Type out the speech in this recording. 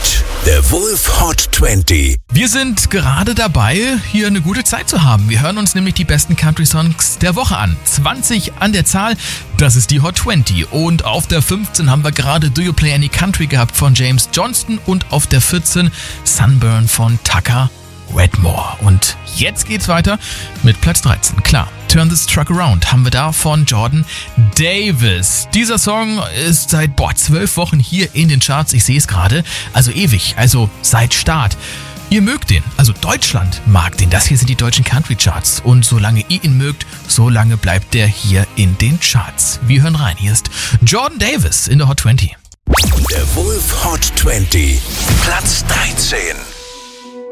Hit, der Wolf Hot 20. Wir sind gerade dabei, hier eine gute Zeit zu haben. Wir hören uns nämlich die besten Country-Songs der Woche an. 20 an der Zahl, das ist die Hot 20. Und auf der 15 haben wir gerade Do You Play Any Country gehabt von James Johnston und auf der 14 Sunburn von Tucker Wedmore. Und jetzt geht's weiter mit Platz 13. Klar, Turn This Truck Around haben wir da von Jordan Davis. Dieser Song ist seit 12 Wochen hier in den Charts. Ich sehe es gerade. Also ewig, also seit Start. Ihr mögt den, also Deutschland mag den. Das hier sind die deutschen Country Charts. Und solange ihr ihn mögt, solange bleibt der hier in den Charts. Wir hören rein. Hier ist Jordan Davis in der Hot 20. Der Wolf Hot 20. Platz 13.